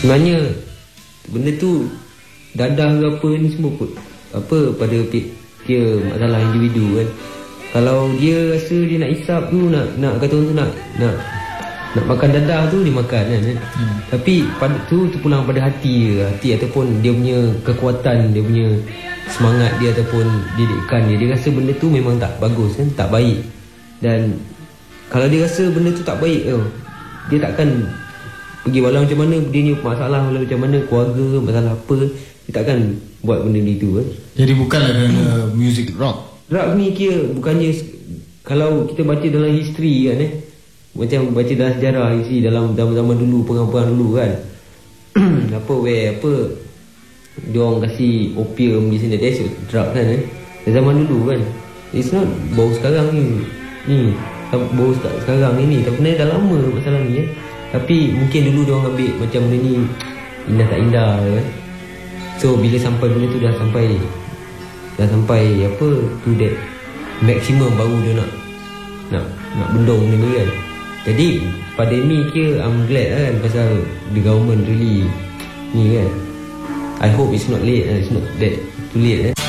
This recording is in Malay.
Sebenarnya benda tu dadah ke apa ni semua apa pada dia masalah individu kan. Kalau dia rasa dia nak hisap tu, nak kata orang tu nak makan dadah tu, dia makan kan. Tapi pada tu pulang pada hati ataupun dia punya kekuatan, dia punya semangat dia ataupun didikan dia rasa benda tu memang tak bagus kan, tak baik. Dan kalau dia rasa benda tu tak baik dia takkan pergi, walau macam mana dia ni masalah, walau macam mana keluarga, masalah apa, dia takkan buat benda itu kan. Jadi bukanlah music rock. Rock ni kira bukannya, kalau kita baca dalam history kan macam baca dalam sejarah dalam zaman dulu, perang-perang dulu kan dia orang kasi opium di sini, that's drug kan zaman dulu kan. It's not baru sekarang ni baru sekarang ni tapi sebenarnya dah lama masalah ni tapi mungkin dulu dia orang ambil macam benda ni indah tak indah kan. So bila sampai benda tu dah sampai apa to that maximum, baru dia nak bendung benda ni kan. Jadi pada ni I'm glad kan pasal the government really ni kan. I hope it's not late, it's not that too late